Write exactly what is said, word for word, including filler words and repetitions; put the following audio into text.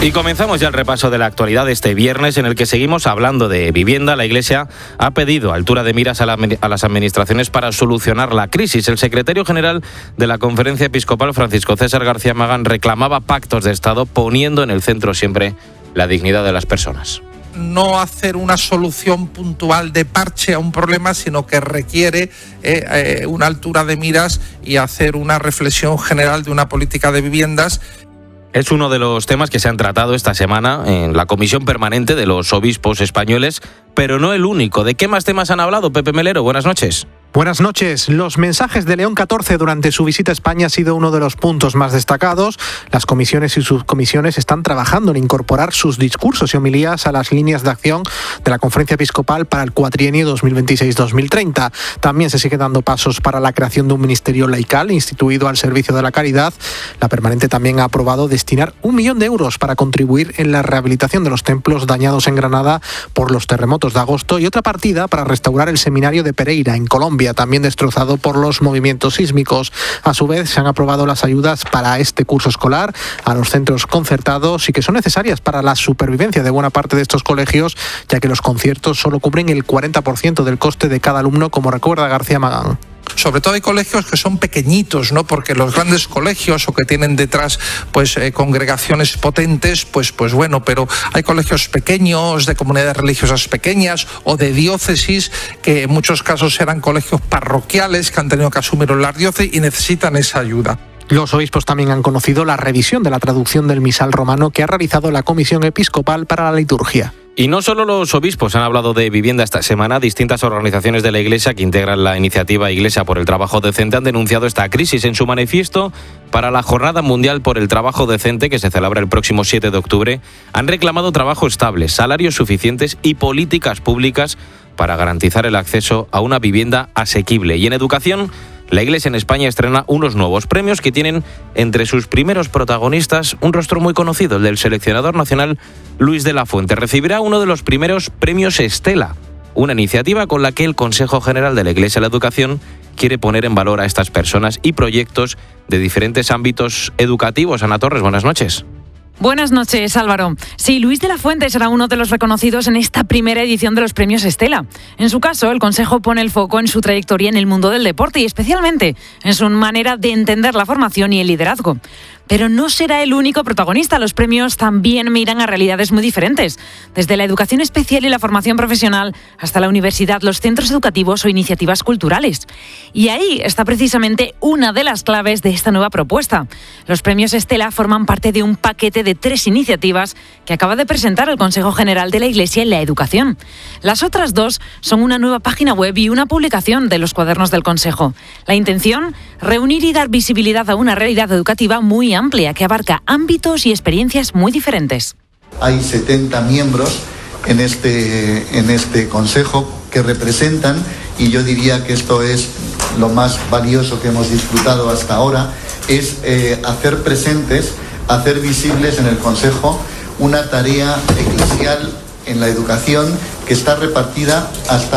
Y comenzamos ya el repaso de la actualidad de este viernes, en el que seguimos hablando de vivienda. La Iglesia ha pedido altura de miras a, la, a las administraciones para solucionar la crisis. El secretario general de la Conferencia Episcopal, Francisco César García Magán, reclamaba pactos de Estado, poniendo en el centro siempre la dignidad de las personas. No hacer una solución puntual de parche a un problema, sino que requiere eh, eh, una altura de miras y hacer una reflexión general de una política de viviendas. Es uno de los temas que se han tratado esta semana en la Comisión Permanente de los Obispos Españoles, pero no el único. ¿De qué más temas han hablado? Pepe Melero, buenas noches. Buenas noches. Los mensajes de León catorce durante su visita a España ha sido uno de los puntos más destacados. Las comisiones y subcomisiones están trabajando en incorporar sus discursos y homilías a las líneas de acción de la Conferencia Episcopal para el cuatrienio dos mil veintiséis dos mil treinta. También se sigue dando pasos para la creación de un ministerio laical instituido al servicio de la caridad. La Permanente también ha aprobado destinar un millón de euros para contribuir en la rehabilitación de los templos dañados en Granada por los terremotos de agosto y otra partida para restaurar el seminario de Pereira en Colombia, también destrozado por los movimientos sísmicos. A su vez, se han aprobado las ayudas para este curso escolar a los centros concertados y que son necesarias para la supervivencia de buena parte de estos colegios, ya que los conciertos solo cubren el cuarenta por ciento del coste de cada alumno, como recuerda García Magán. Sobre todo hay colegios que son pequeñitos, ¿no? Porque los grandes colegios o que tienen detrás pues eh, congregaciones potentes, pues pues bueno, pero hay colegios pequeños de comunidades religiosas pequeñas o de diócesis que en muchos casos eran colegios parroquiales que han tenido que asumir la diócesis y necesitan esa ayuda. Los obispos también han conocido la revisión de la traducción del misal romano que ha realizado la Comisión Episcopal para la Liturgia. Y no solo los obispos han hablado de vivienda esta semana. Distintas organizaciones de la Iglesia que integran la iniciativa Iglesia por el Trabajo Decente han denunciado esta crisis. En su manifiesto para la Jornada Mundial por el Trabajo Decente, que se celebra el próximo siete de octubre, han reclamado trabajo estable, salarios suficientes y políticas públicas para garantizar el acceso a una vivienda asequible. Y en educación, la Iglesia en España estrena unos nuevos premios que tienen entre sus primeros protagonistas un rostro muy conocido, el del seleccionador nacional Luis de la Fuente. Recibirá uno de los primeros premios Estela, una iniciativa con la que el Consejo General de la Iglesia de la Educación quiere poner en valor a estas personas y proyectos de diferentes ámbitos educativos. Ana Torres, buenas noches. Buenas noches, Álvaro. Sí, Luis de la Fuente será uno de los reconocidos en esta primera edición de los premios Estela. En su caso, el Consejo pone el foco en su trayectoria en el mundo del deporte y especialmente en su manera de entender la formación y el liderazgo. Pero no será el único protagonista. Los premios también miran a realidades muy diferentes. Desde la educación especial y la formación profesional hasta la universidad, los centros educativos o iniciativas culturales. Y ahí está precisamente una de las claves de esta nueva propuesta. Los premios Estela forman parte de un paquete de tres iniciativas que acaba de presentar el Consejo General de la Iglesia en la Educación. Las otras dos son una nueva página web y una publicación de los cuadernos del Consejo. La intención, reunir y dar visibilidad a una realidad educativa muy amplia que abarca ámbitos y experiencias muy diferentes. Hay setenta miembros en este, en este consejo que representan, y yo diría que esto es lo más valioso que hemos disfrutado hasta ahora, es eh, hacer presentes, hacer visibles en el consejo una tarea eclesial en la educación que está repartida hasta